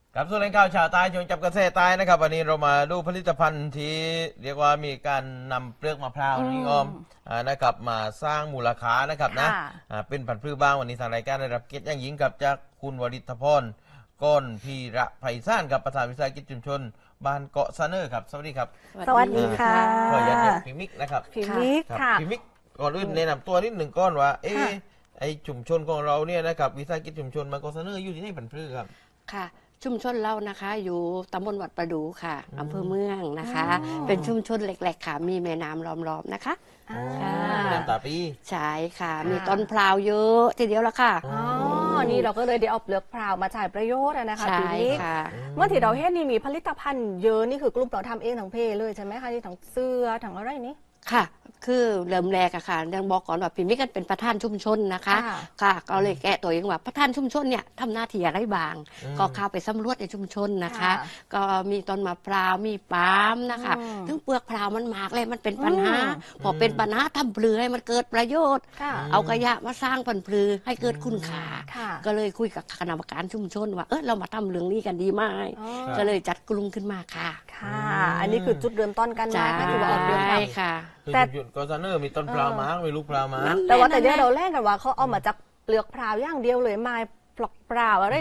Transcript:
กับส่วนแรงข่าวชาวใต้ชวนจับกระแสใต้นะครับวันนี้เรามาดูผลิตภัณฑ์ที่เรียกว่ามีการนำเปลือกมะพร้าวนี่ออมนะครับมาสร้างมูลค่านะครับนะเป็นผันพืชบ้างวันนี้ทางรายการได้รับเกียรติอย่างยิ่งกับจากคุณวริศพรก้อนพีระไพศาลกับประธานวิสาหกิจชุมชนบ้านเกาะซะเนอร์ครับสวัสดีครับสวัสดีค่ะขออนุญาตเรียกพี่มิกนะครับพี่มิกค่ะพี่มิกก่อนอื่นแนะนำตัวนิดหนึ่งก้อนว่าไอชุมชนของเราเนี่ยนะครับวิสาหกิจชุมชนบ้านเกาะซะเนอร์อยู่ที่ไหนผันพืชครับค่ะชุมชนเรานะคะอยู่ตำบลวัดประดูค่ะอำเภอเมืองนะคะเป็นชุมชนเล็กๆค่ะมีแม่น้ำล้อมๆนะคะน้ำตาปีใช่ค่ะมีต้นพร้าวเยอะทีเดียวละค่ะนี่เราก็เลยได้เอาเปลือกพร้าวมาใช้ประโยชน์นะคะใช่ค่ะเมื่อที่เราเห็นนี่มีผลิตภัณฑ์เยอะนี่คือกลุ่มเราทำเองทั้งเพเลยใช่ไหมคะที่ทั้งเสื้อทั้งอะไรนี่ค่ะคือเริ่มแรกอะค่ะยังบอกก่อนว่าพี่มิกกันเป็นประธานชุมชนนะคะค่ะก็เลยแกะตัวเองว่าประธานชุมชนเนี่ยทำหน้าที่อะไรบ้างก็เข้าไปสำรวจในชุมชนนะคะก็มีต้นมะพร้าวมีปาล์มนะคะถึงเปลือกพร้าวมันมากเลยมันเป็นปัญหาพอเป็นปัญหาทำปลือให้มันเกิดประโยชน์เอาขยะมาสร้างพันธุ์ปลือให้เกิดคุณค่าก็เลยคุยกับคณะกรรมการชุมชนว่าเรามาทำเรื่องนี้กันดีไหมก็เลยจัดกลุ่มขึ้นมาค่ะค่ะอันนี้คือจุดเริ่มต้นกันนะคะที่ว่าออกเรื่องค่ะแต่หยุดก็ซะเนอร์มีต้นพร้าวมามีลูกพร้าวมาแต่ว่าแต่เดี๋ยวเราแรกกันว่าเขาเอามาจากเปลือกพร้าวอย่างเดียวเลยไม้ปลอกพร้าวอะไร